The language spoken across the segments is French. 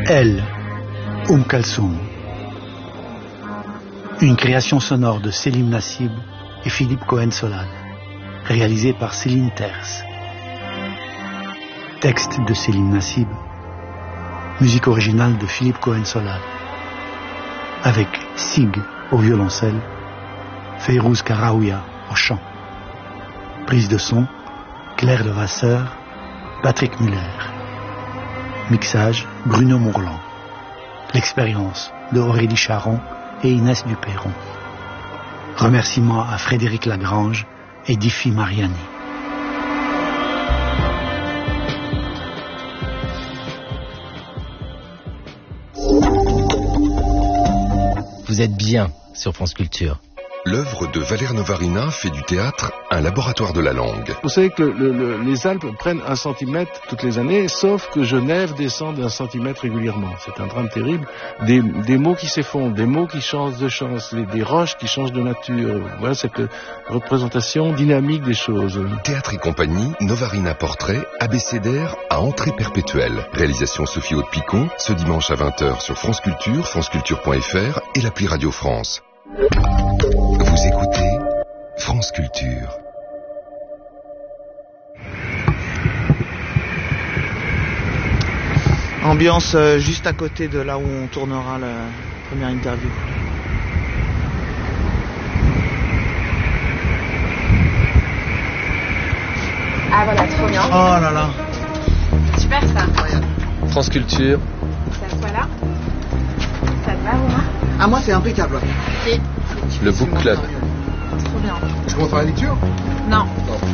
Elle, Kalsoum. Une création sonore de Selim Nassib et Philippe Cohen-Solal, réalisée par Céline Terce. Texte de Selim Nassib, musique originale de Philippe Cohen-Solal, avec Sig au violoncelle, Feyrouz Karaouia au chant. Prise de son, Claire Levasseur, Patrick Muller. Mixage, Bruno Mourlan. L'expérience de Aurélie Charon et Inès Dupeyron. Remerciements à Frédéric Lagrange et Diffie Mariani. Vous êtes bien sur France Culture. L'œuvre de Valère Novarina fait du théâtre un laboratoire de la langue. Vous savez que les Alpes prennent 1 centimètre toutes les années, sauf que Genève descend d'1 centimètre régulièrement. C'est un drame terrible. Des mots qui s'effondrent, des mots qui changent de chance, des roches qui changent de nature. Voilà cette représentation dynamique des choses. Théâtre et compagnie, Novarina Portrait, abécédaire à entrée perpétuelle. Réalisation Sophie Haute-Picon, ce dimanche à 20h sur France Culture, franceculture.fr et l'appli Radio France. Vous écoutez France Culture. Ambiance juste à côté de là où on tournera la première interview. Ah voilà, trop bien. Oh là là. Super ça. France Culture. Ça soit là. Ça te va, Romain? Ah, moi c'est impeccable. Ok. Le Book Club. Trop bien. Je commence par la lecture? Non.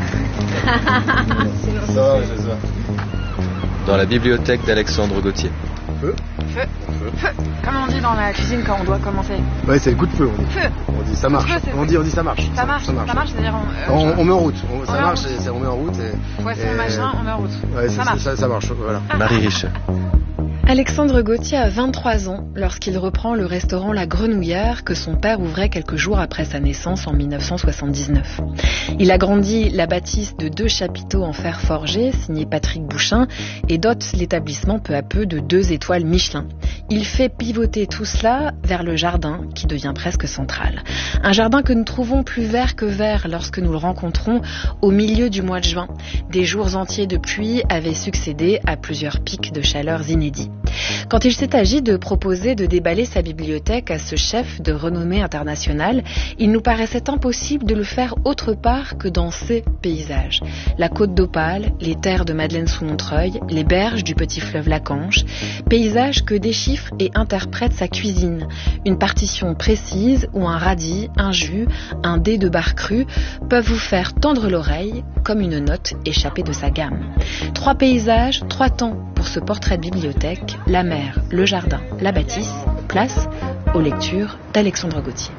Ça va, c'est ça. Dans la bibliothèque d'Alexandre Gauthier. Feu. Comme on dit dans la cuisine quand on doit commencer. Ouais, c'est le coup de feu, on dit. Feu. On dit ça marche. Feu, on dit ça marche. Ça marche, c'est-à-dire On met en route. Ça met en marche, route. on met en route. Poisson, machin, on met en route. Ouais, ça marche. Voilà. Marie Riche. Alexandre Gauthier a 23 ans lorsqu'il reprend le restaurant La Grenouillère que son père ouvrait quelques jours après sa naissance en 1979. Il agrandit la bâtisse de 2 chapiteaux en fer forgé, signé Patrick Bouchin, et dote l'établissement peu à peu de 2 étoiles Michelin. Il fait pivoter tout cela vers le jardin qui devient presque central. Un jardin que nous trouvons plus vert que vert lorsque nous le rencontrons au milieu du mois de juin. Des jours entiers de pluie avaient succédé à plusieurs pics de chaleur inédits. Quand il s'est agi de proposer de déballer sa bibliothèque à ce chef de renommée internationale, il nous paraissait impossible de le faire autre part que dans ces paysages. La côte d'Opale, les terres de Madeleine sous Montreuil, les berges du petit fleuve Lacanche, paysages que déchiffre et interprète sa cuisine. Une partition précise où un radis, un jus, un dé de bar cru peuvent vous faire tendre l'oreille comme une note échappée de sa gamme. 3 paysages, 3 temps pour ce portrait de bibliothèque, la mer, le jardin, la bâtisse, place aux lectures d'Alexandre Gauthier.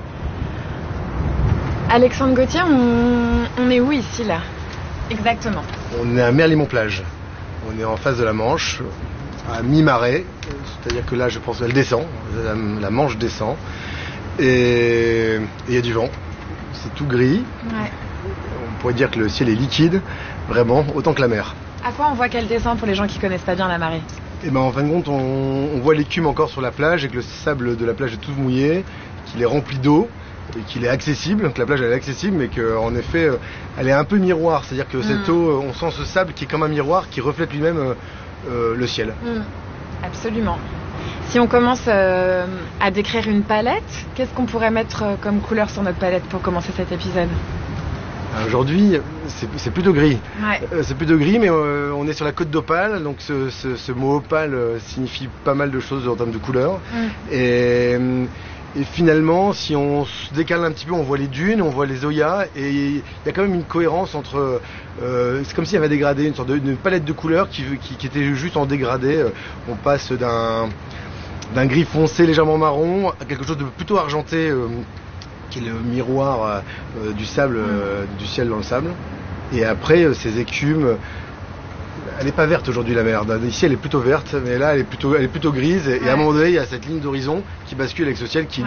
Alexandre Gauthier, on est où ici là? Exactement. On est à Merlimont-Plage. On est en face de la Manche, à mi-marée. C'est-à-dire que là, je pense qu'elle descend. La Manche descend. Et il y a du vent. C'est tout gris. Ouais. On pourrait dire que le ciel est liquide, vraiment, autant que la mer. À quoi on voit qu'elle descend pour les gens qui connaissent pas bien la marée? Et ben en fin de compte, on voit l'écume encore sur la plage et que le sable de la plage est tout mouillé, qu'il est rempli d'eau et qu'il est accessible, que la plage elle est accessible, mais qu'en effet, elle est un peu miroir. C'est-à-dire que cette eau, on sent ce sable qui est comme un miroir qui reflète lui-même le ciel. Absolument. Si on commence à décrire une palette, qu'est-ce qu'on pourrait mettre comme couleur sur notre palette pour commencer cet épisode? Aujourd'hui, c'est plutôt gris. Ouais. C'est plutôt gris, mais on est sur la côte d'Opale, donc ce mot opale signifie pas mal de choses en termes de couleurs. Et finalement, si on se décale un petit peu, on voit les dunes, on voit les oyas, et il y a quand même une cohérence entre... c'est comme s'il y avait dégradé, une sorte de palette de couleurs qui était juste en dégradé. On passe d'un gris foncé légèrement marron à quelque chose de plutôt argenté, qui est le miroir du sable, du ciel dans le sable. Et après, ces écumes, elle n'est pas verte aujourd'hui la mer. Ici, elle est plutôt verte, mais là, elle est plutôt grise. Et à un moment donné, il y a cette ligne d'horizon qui bascule avec ce ciel qui